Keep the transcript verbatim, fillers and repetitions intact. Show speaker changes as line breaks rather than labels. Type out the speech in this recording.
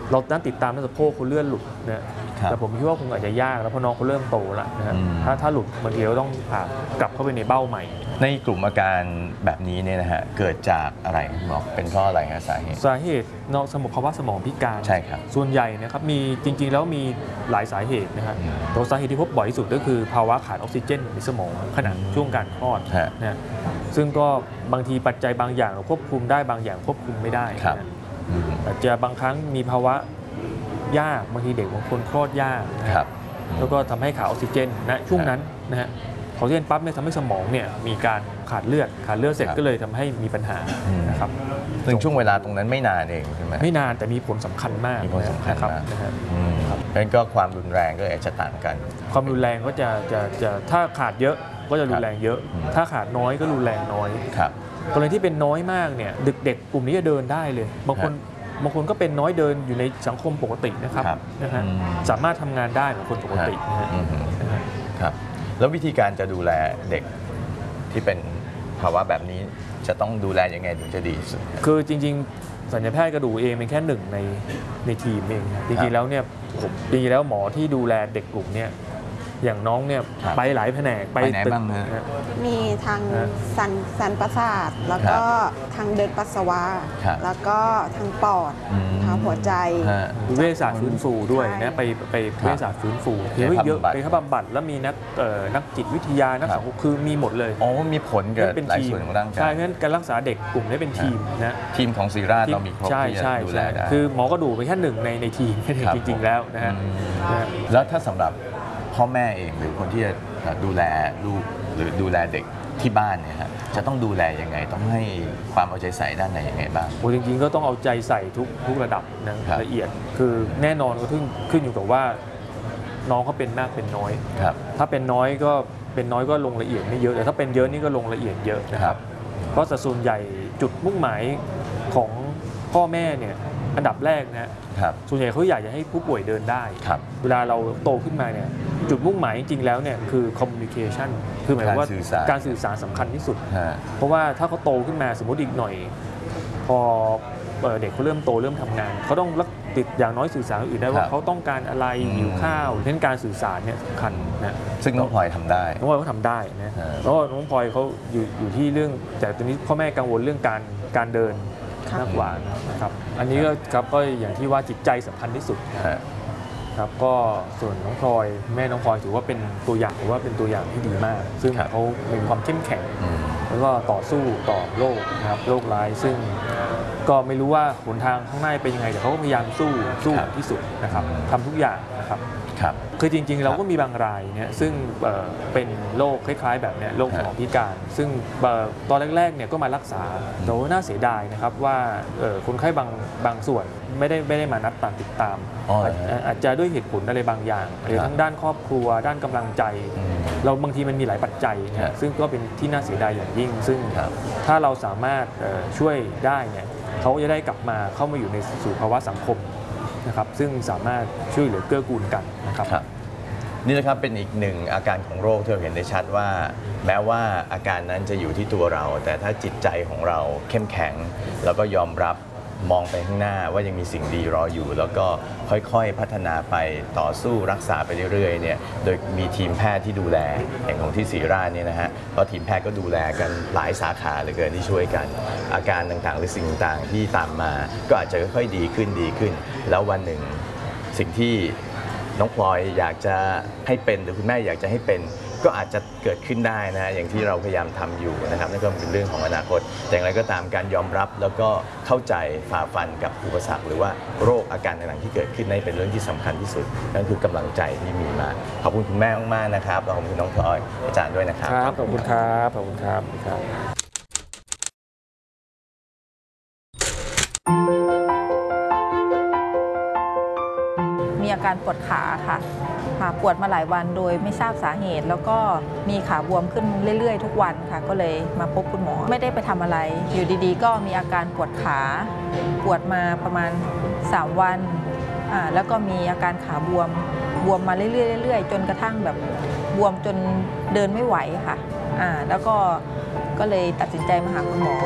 เราตั้งติดตามตั้งสะโพกเขาเลื่อนหลุดนะแต่ผมคิดว่าคงอาจจะยากแล้วเพราะน้องเขาเริ่มโตแล้วนะฮะถ้าถ้าหลุดบางทีเราต้องผ่ากลับเข้าไปในเบ้าใหม่
ในกลุ่มอาการแบบนี้เนี่ยนะฮะเกิดจากอะไรคุณหมอเป็นเพราะอะไรฮะสาเหตุ
สาเหตุนอกสมองภาวะสมองพิการ
ใช่ครับ
ส่วนใหญ่นะครับมีจริงๆแล้วมีหลายสาเหตุนะฮะตัวสาเหตุที่พบบ่อยที่สุดก็คือภาวะขาดออกซิเจนในสมองขณะช่วงการคลอดนะซึ่งก็บางทีปัจจัยบางอย่างเราควบคุมได้บางอย่างควบคุมไม่ได้อาจจะบางครั้งมีภาวะยากบางทีเด็กบางคนคลอดยากนะครับแล้วก็ทำให้ขาดออกซิเจนนะช่วงนั้นนะฮะออกซิเจนปั๊บเนี่ยทำให้สมองเนี่ยมีการขาดเลือดขาดเลือดเสร็จก็เลยทำให้มีปัญหานะครับ
ซึ่งช่วงเวลาตรงนั้นไม่นานเองใช่ไหม
ไม่นานแต่มีผลสำคัญมาก
มีผลสำคัญ
ครับ
นะฮะงั้นก็ความรุนแรงก็อาจจะต่างกัน
ความรุนแรงก็จะจะจะถ้าขาดเยอะก็จะรุนแรงเยอะถ้าขาดน้อยก็รุนแรงน้อยกรณีที่เป็นน้อยมากเนี่ยเด็กๆกลุ่มนี้จะเดินได้เลยบางคนบางคนก็เป็นน้อยเดินอยู่ในสังคมปกตินะครับนะฮะสามารถทำงานได้เหมือนคนปกติ
นะครับแล้ววิธีการจะดูแลเด็กที่เป็นภาวะแบบนี้จะต้องดูแลยังไงถึงจะดีสุด
คือจริงๆสัญญาแพทย์กระดูกเองเป็นแค่หนึ่งในในทีมเองจริงๆแล้วเนี่ยผมจริงๆแล้วหมอที่ดูแลเด็กกลุ่มเนี่ยอย่างน้องเนี่ยไปหลายแผนก
ไปไหนบ้างฮะ
มีทางสันสันประสาทแล้วก็ทางเดินปัสสาวะแล้วก็ทางปอดทางหัวใจ
เวชศาสตร์ฟื้นฟูด้วยนะไปไปเวชศาสตร์ฟื้นฟูเยอะไปครับบำบัดแล้วมีนักนักจิตวิทยานักสังคมคือมีหมดเลย
อ๋อมีผลกับหลายส่วนของร่างกาย
ใช่เพราะฉะนั้นการรักษาเด็กกลุ่มนี้เป็นทีมนะ
ทีมของศิริราชเรามีครบที่จะดูแลได้
คือหมอกระดูกเป็นแค่หนึ่งในในทีมจริงๆแล้วนะฮะ
แล้วถ้าสำหรับพ่อแม่เองหรือคนที่จะดูแลลูกหรือดูแลเด็กที่บ้านเนี่ยฮะจะต้องดูแลยังไงต้องให้ความเอาใจใส่ด้านไหนยังไงบ้าง
โอ้จริงๆก็ต้องเอาใจใส่ทุกทุกระดับนะละเอียดคือแน่นอนก็ขึ้นขึ้นอยู่กับว่าน้องเขาเป็นมากเป็นน้อยถ้าเป็นน้อยก็เป็นน้อยก็ลงละเอียดไม่เยอะแต่ถ้าเป็นเยอะนี่ก็ลงละเอียดเยอะนะครับเพราะส่วนใหญ่จุดมุ่งหมายของพ่อแม่เนี่ยอันดับแรกนะส่วนใหญ่เขาอยากจะให้ผู้ป่วยเดินได้เวลาเราโตขึ้นมาเนี่ยจุดมุ่งหมายจริงๆแล้วเนี่ยคือ communication คือหมายว่าการสื่อสารสำคัญที่สุดเพราะว่าถ้าเขาโตขึ้นมาสมมติอีกหน่อยพอเด็กเขาเริ่มโตเริ่มทำงานเขาต้องติดอย่างน้อยสื่อสารอื่นได้ว่าเขาต้องการอะไรหิวข้าวเช่นการสื่อสารเนี่ยสำคัญนะ
ซึ่งน้องพลอยทำได้
น้องพลอยเขาทำได้นะแล้วน้องพลอยเขาอยู่อยู่ที่เรื่องแต่ตอนนี้พ่อแม่กังวลเรื่องการการเดินมากกว่านะครับอันนี้ก็ครับก็อย่างที่ว่าจิตใจสำคัญที่สุดครับก็ส่วนน้องพลอยแม่น้องพลอยถือว่าเป็นตัวอย่างถือว่าเป็นตัวอย่างที่ดีมากซึ่งเขามีความเข้มแข็งแล้วก็ต่อสู้ต่อโรคนะครับโรคร้ายซึ่งก็ไม่รู้ว่าหนทางข้างหน้าเป็นยังไงแต่เขาก็พยายามสู้สู้ที่สุดนะครับทำทุกอย่างนะครับคือจริงๆเราก็มีบางรายเนี่ยซึ่งเป็นโรคคล้ายๆแบบนี้โรคสมองพิการซึ่งตอนแรกๆเนี่ยก็มารักษาแต่ว่าน่าเสียดายนะครับว่าคนไข้บางบางส่วนไม่ได้ไม่ได้มานัดตามติดตามอาจจะด้วยเหตุผลอะไรบางอย่างหรือทั้งด้านครอบครัวด้านกำลังใจเราบางทีมันมีหลายปัจจัยเนี่ยซึ่งก็เป็นที่น่าเสียดายอย่างยิ่งซึ่งถ้าเราสามารถช่วยได้เนี่ยเขาจะได้กลับมาเข้ามาอยู่ในสู่ภาวะสังคมนะครับซึ่งสามารถช่วยเหลือเกื้อกูลกันนะครับ
นี่นะครับเป็นอีกหนึ่งอาการของโรคที่เราเห็นได้ชัดว่าแม้ว่าอาการนั้นจะอยู่ที่ตัวเราแต่ถ้าจิตใจของเราเข้มแข็งแล้วก็ยอมรับมองไปข้างหน้าว่ายังมีสิ่งดีรออยู่แล้วก็ค่อยๆพัฒนาไปต่อสู้รักษาไปเรื่อยๆเนี่ยโดยมีทีมแพทย์ที่ดูแลอย่างของที่ศิริราชเนี่ยนะฮะก็ทีมแพทย์ก็ดูแลกันหลายสาขาเหลือเกินที่ช่วยกันอาการต่างๆหรือสิ่งต่างๆที่ตามมาก็อาจจะค่อยๆดีขึ้นดีขึ้นแล้ววันหนึ่งสิ่งที่น้องพลอยอยากจะให้เป็นหรือคุณแม่อยากจะให้เป็นก็อาจจะเกิดขึ้นได้นะอย่างที่เราพยายามทำอยู่นะครับนั่นก็เป็นเรื่องของอนาคตแต่อย่างไรก็ตามการยอมรับแล้วก็เข้าใจฝ่าฟันกับอุปสรรคหรือว่าโรคอาการต่างๆที่เกิดขึ้นนั่นเป็นเรื่องที่สำคัญที่สุดนั่นคือกำลังใจที่มีมาขอบคุณคุณแม่มากๆนะครับและขอบคุณน้องพลอยอาจารย์ด้วยนะครับ
ขอบคุณครับขอบคุณครับ
มีอาการปวดขาค่ะปวดมาหลายวันโดยไม่ทราบสาเหตุแล้วก็มีขาบวมขึ้นเรื่อยๆทุกวันค่ะก็เลยมาพบคุณหมอไม่ได้ไปทำอะไรอยู่ดีๆก็มีอาการปวดขาปวดมาประมาณสามวันแล้วก็มีอาการขาบวมบวมมาเรื่อยๆจนกระทั่งแบบบวมจนเดินไม่ไหวค่ะแล้วก็ก็เลยตัดสินใจมาหาคุณหมอ